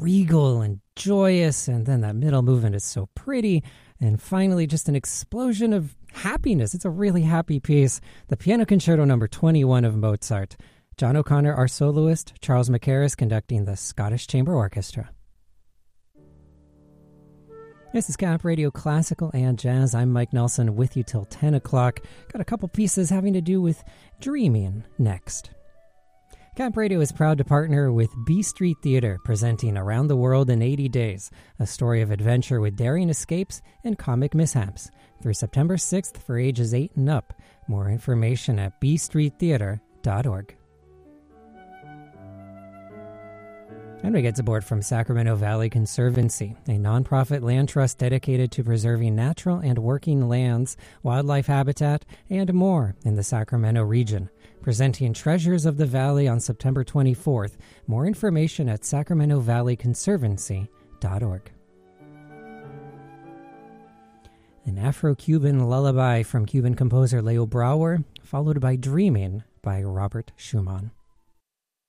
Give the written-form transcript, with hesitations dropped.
regal and joyous, and then that middle movement is so pretty, and finally just an explosion of happiness. It's a really happy piece. The Piano Concerto number 21 of Mozart. John O'Connor, our soloist, Charles Mackerras conducting the Scottish Chamber Orchestra. This is Camp Radio Classical and Jazz. I'm Mike Nelson with you till 10 o'clock. Got a couple pieces having to do with dreaming next. Camp Radio is proud to partner with B Street Theater, presenting Around the World in 80 Days, a story of adventure with daring escapes and comic mishaps, through September 6th for ages 8 and up. More information at bstreettheater.org. And we get support from Sacramento Valley Conservancy, a nonprofit land trust dedicated to preserving natural and working lands, wildlife habitat, and more in the Sacramento region. Presenting Treasures of the Valley on September 24th. More information at sacramentovalleyconservancy.org. An Afro-Cuban lullaby from Cuban composer Leo Brouwer, followed by Dreaming by Robert Schumann.